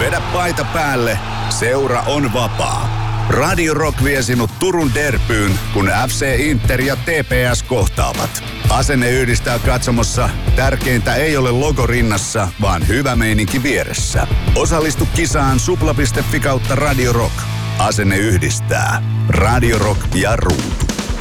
Vedä paita päälle, seura on vapaa. Radio Rock vie sinut Turun derbyyn, kun FC Inter ja TPS kohtaavat. Asenne yhdistää katsomossa. Tärkeintä ei ole logo rinnassa, vaan hyvä meininki vieressä. Osallistu kisaan supla.fi/Radio Rock. Asenne yhdistää. Radio Rock ja ruutu.